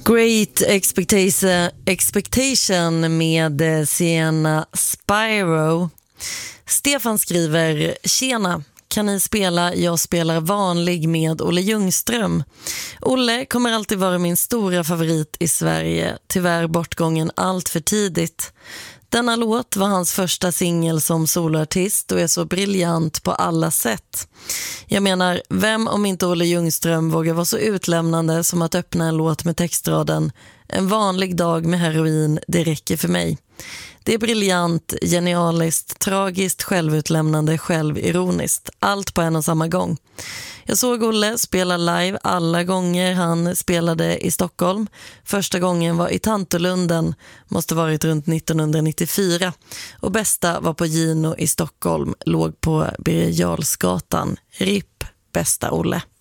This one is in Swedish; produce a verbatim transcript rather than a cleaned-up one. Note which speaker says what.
Speaker 1: Great Expectation, expectation med Sienna Spyro. Stefan skriver: Tjena, kan ni spela Jag spelar vanlig med Olle Ljungström? Olle kommer alltid vara min stora favorit i Sverige, tyvärr bortgången allt för tidigt. Denna låt var hans första singel som soloartist och är så briljant på alla sätt. Jag menar, vem om inte Olle Ljungström vågar vara så utlämnande som att öppna en låt med textraden: En vanlig dag med heroin, det räcker för mig. Det är briljant, genialiskt, tragiskt, självutlämnande, självironiskt. Allt på en och samma gång. Jag såg Olle spela live alla gånger han spelade i Stockholm. Första gången var i Tantolunden, måste varit runt nittonhundranittiofyra. Och bästa var på Gino i Stockholm, låg på Birger Jarlsgatan. R I P, bästa Olle.